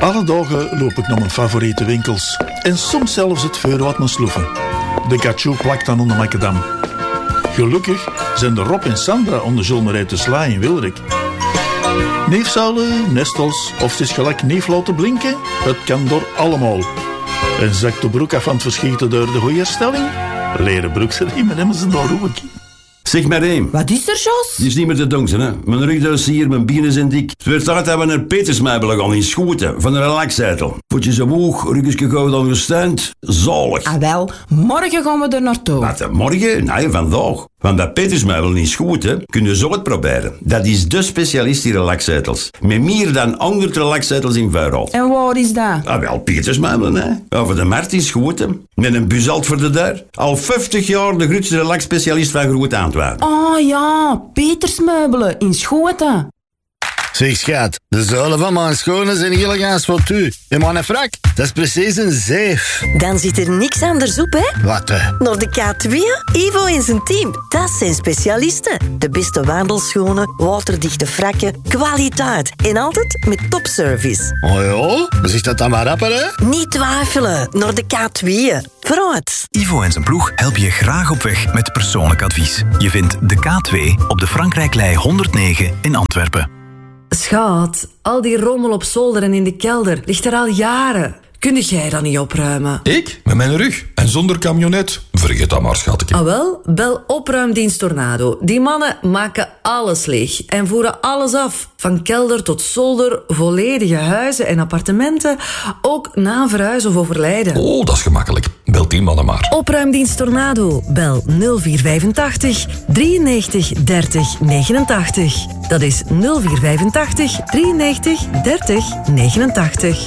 Alle dagen loop ik naar mijn favoriete winkels. En soms zelfs het vuur wat mijn sloeven. De Cachou plakt dan onder Macadam. Gelukkig zijn er Rob en Sandra onder Zulmer uit de Sla in Wilrik. Neefzuilen, nestels of het is gelijk neef laten blinken, het kan door allemaal. En zakt de broek af van het verschieten door de goede stelling? Leren broeksriemen hebben ze daar ook. Zeg maar één. Wat is er, Jos? Die is niet meer te donzen, hè. Mijn rugduis hier, mijn bienen zijn dik. Het werd tijd dat we naar Petersmeibelen gaan in Schoten, van de relaxzetel. Voetjes zo hoog, ruggesje goud ondersteund. Zalig. Ah wel, morgen gaan we er naartoe. Wat, morgen? Nee, vandaag. Want bij Petersmeibelen in Schoten kun je zo het proberen. Dat is de specialist in relaxzetels. Met meer dan 100 relaxzetels in vuilrol. En waar is dat? Ah, wel, Petersmeibelen, hè. Over de markt in Schoten. Met een buzalt voor de deur. Al 50 jaar de grootste relaxspecialist van Groot Antwerpen. Oh ja, Petersmeubelen in Schoten. Zeg schat, de zuilen van mijn schone zijn heel gaas voor u. En mijn frak, dat is precies een zeef. Dan zit er niks anders op, hè? Wat? Naar de K2, Ivo en zijn team. Dat zijn specialisten. De beste wandelschoenen, waterdichte frakken, kwaliteit. En altijd met topservice. Oh ja? Dan zegt dat dan maar rapper, hè? Niet twijfelen, naar de K2. Vooruit. Ivo en zijn ploeg helpen je graag op weg met persoonlijk advies. Je vindt de K2 op de Frankrijklei 109 in Antwerpen. Schat, al die rommel op zolder en in de kelder ligt er al jaren. Kun jij dat niet opruimen? Ik? Met mijn rug? En zonder camionet? Vergeet dat maar, schatje. Ah wel, bel opruimdienst Tornado. Die mannen maken alles leeg en voeren alles af. Van kelder tot zolder, volledige huizen en appartementen. Ook na verhuis of overlijden. Oh, dat is gemakkelijk. Bel die mannen maar. Opruimdienst Tornado. Bel 0485 93 30 89. Dat is 0485 93 30 89.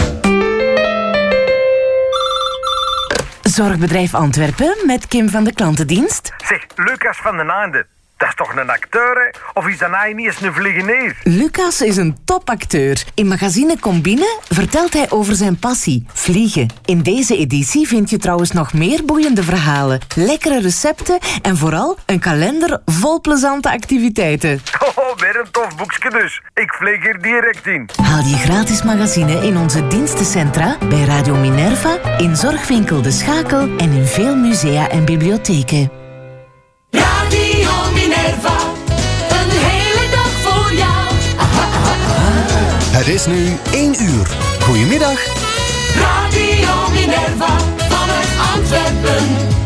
Zorgbedrijf Antwerpen met Kim van de Klantendienst. Zeg, Lucas van den Einde, dat is toch een acteur, hè? Of is dat nou niet eens een vliegeneer? Lucas is een topacteur. In magazine Combine vertelt hij over zijn passie, vliegen. In deze editie vind je trouwens nog meer boeiende verhalen, lekkere recepten en vooral een kalender vol plezante activiteiten. Oh, weer een tof boekje dus. Ik vlieg er direct in. Haal je gratis magazine in onze dienstencentra, bij Radio Minerva, in Zorgwinkel De Schakel en in veel musea en bibliotheken. Radio Minerva, een hele dag voor jou. Het is nu 1 uur. Goedemiddag. Radio Minerva, vanuit Antwerpen.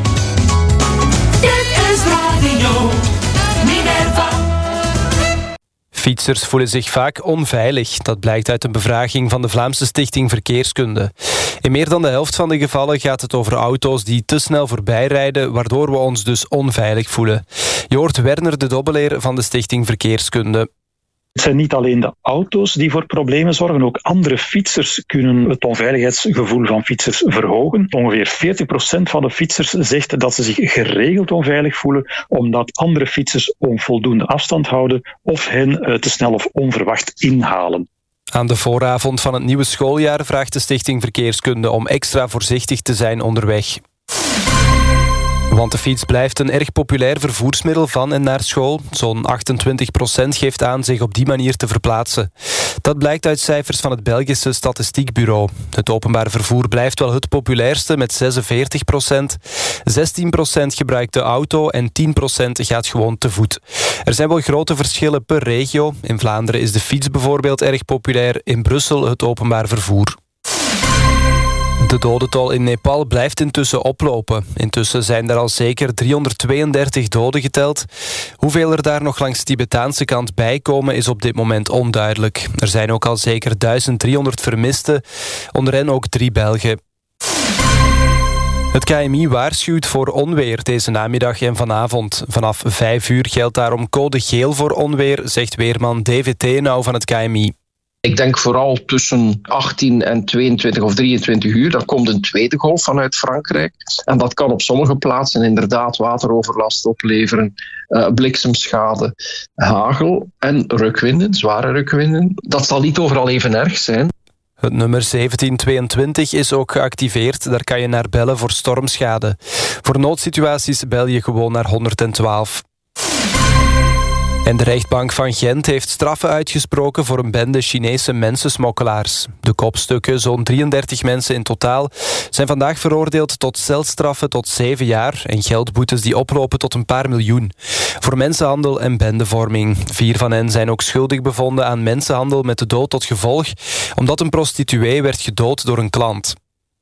Dit is Radio Minerva. Fietsers voelen zich vaak onveilig. Dat blijkt uit een bevraging van de Vlaamse Stichting Verkeerskunde. In meer dan de helft van de gevallen gaat het over auto's die te snel voorbij rijden, waardoor we ons dus onveilig voelen. Je hoort Werner de Dobbeleer van de Stichting Verkeerskunde. Het zijn niet alleen de auto's die voor problemen zorgen, ook andere fietsers kunnen het onveiligheidsgevoel van fietsers verhogen. Ongeveer 40% van de fietsers zegt dat ze zich geregeld onveilig voelen omdat andere fietsers onvoldoende afstand houden of hen te snel of onverwacht inhalen. Aan de vooravond van het nieuwe schooljaar vraagt de Stichting Verkeerskunde om extra voorzichtig te zijn onderweg. Want de fiets blijft een erg populair vervoersmiddel van en naar school. Zo'n 28% geeft aan zich op die manier te verplaatsen. Dat blijkt uit cijfers van het Belgische Statistiekbureau. Het openbaar vervoer blijft wel het populairste met 46%. 16% gebruikt de auto en 10% gaat gewoon te voet. Er zijn wel grote verschillen per regio. In Vlaanderen is de fiets bijvoorbeeld erg populair. In Brussel het openbaar vervoer. De dodental in Nepal blijft intussen oplopen. Intussen zijn er al zeker 332 doden geteld. Hoeveel er daar nog langs de Tibetaanse kant bij komen is op dit moment onduidelijk. Er zijn ook al zeker 1300 vermisten, onder hen ook 3 Belgen. Het KMI waarschuwt voor onweer deze namiddag en vanavond. Vanaf 5 uur geldt daarom code geel voor onweer, zegt weerman David Teenau van het KMI. Ik denk vooral tussen 18 en 22 of 23 uur. Dan komt een tweede golf vanuit Frankrijk. En dat kan op sommige plaatsen inderdaad wateroverlast opleveren, bliksemschade, hagel en rukwinden, zware rukwinden. Dat zal niet overal even erg zijn. Het nummer 1722 is ook geactiveerd. Daar kan je naar bellen voor stormschade. Voor noodsituaties bel je gewoon naar 112. En de rechtbank van Gent heeft straffen uitgesproken voor een bende Chinese mensensmokkelaars. De kopstukken, zo'n 33 mensen in totaal, zijn vandaag veroordeeld tot celstraffen tot 7 jaar en geldboetes die oplopen tot een paar miljoen. Voor mensenhandel en bendevorming. 4 van hen zijn ook schuldig bevonden aan mensenhandel met de dood tot gevolg, omdat een prostituee werd gedood door een klant.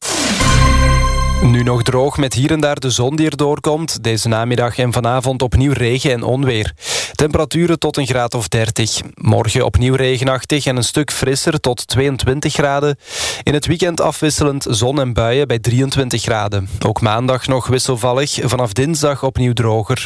Nu nog droog met hier en daar de zon die er doorkomt. Deze namiddag en vanavond opnieuw regen en onweer. Temperaturen tot een graad of 30. Morgen opnieuw regenachtig en een stuk frisser tot 22 graden. In het weekend afwisselend zon en buien bij 23 graden. Ook maandag nog wisselvallig, vanaf dinsdag opnieuw droger.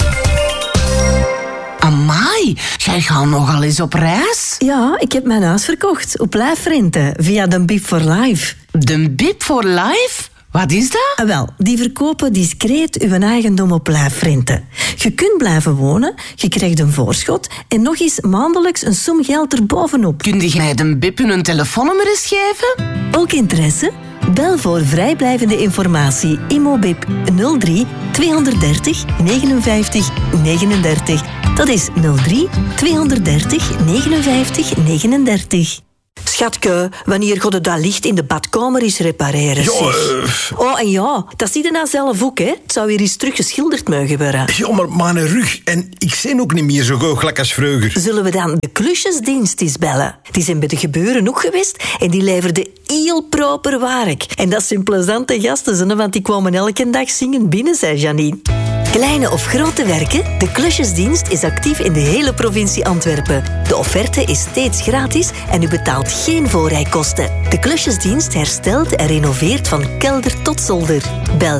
Amai, jij gaat nogal eens op reis? Ja, ik heb mijn huis verkocht op lijfrente via de Bip for Life. De Bip for Life? Wat is dat? Wel, die verkopen discreet uw eigendom op lijfrente. Je kunt blijven wonen, je krijgt een voorschot en nog eens maandelijks een som geld erbovenop. Kun je mij de Bip een telefoonnummer eens geven? Ook interesse? Bel voor vrijblijvende informatie Immobip 03 230 59 39. Dat is 03 230 59 39. Schatke, wanneer gaat het dat licht in de badkamer eens repareren? Oh, en ja, dat zie je nou zelf ook, hè? Het zou weer eens terug geschilderd mogen worden. Ja, maar mijn rug en ik zie ook niet meer zo goochelijk als vroeger. Zullen we dan de klusjesdienst eens bellen? Die zijn bij de gebeuren ook geweest en die leverden heel proper werk. En dat zijn plezante gasten, want die kwamen elke dag zingen binnen, zei Janine. Kleine of grote werken, de klusjesdienst is actief in de hele provincie Antwerpen. De offerte is steeds gratis en u betaalt geen voorrijkosten. De klusjesdienst herstelt en renoveert van kelder tot zolder. Bel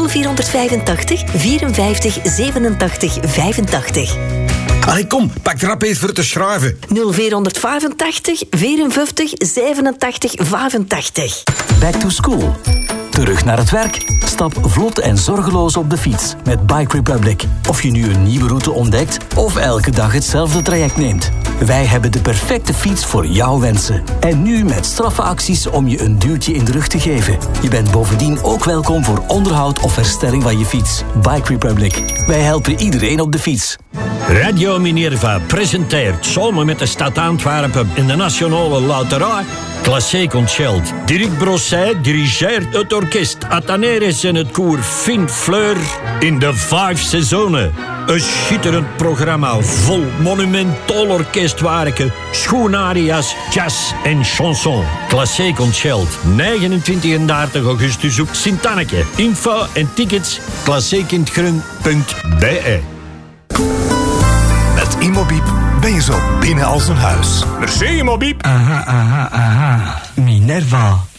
0485 54 87 85. Allee, kom, pak rap eens voor te schrijven. 0485 54 87 85. Back to school. Terug naar het werk? Stap vlot en zorgeloos op de fiets met Bike Republic. Of je nu een nieuwe route ontdekt of elke dag hetzelfde traject neemt. Wij hebben de perfecte fiets voor jouw wensen. En nu met straffe acties om je een duwtje in de rug te geven. Je bent bovendien ook welkom voor onderhoud of herstelling van je fiets. Bike Republic. Wij helpen iedereen op de fiets. Radio Minerva presenteert samen met de stad Antwerpen in de Nationale Loterij Classé Concert. Dirk Brosset dirigeert het orkest Ataneres en het koor Fin Fleur in de 5 seizoenen. Een schitterend programma vol monumentaal orkestwerken, schoonaria's, jazz en chanson. Classé Concert, 29 en 30 augustus op Sint-Anneke. Info en tickets classékindgroen.be. Met Immobip ben je zo binnen als een huis. Merci Immobip. Aha. Minerva.